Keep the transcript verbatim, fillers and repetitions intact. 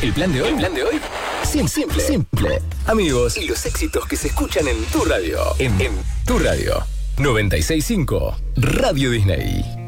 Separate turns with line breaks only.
El plan de hoy, el plan de hoy, simple, simple, simple. Amigos, y los éxitos que se escuchan en tu radio. En, en tu radio. noventa y seis punto cinco Radio Disney.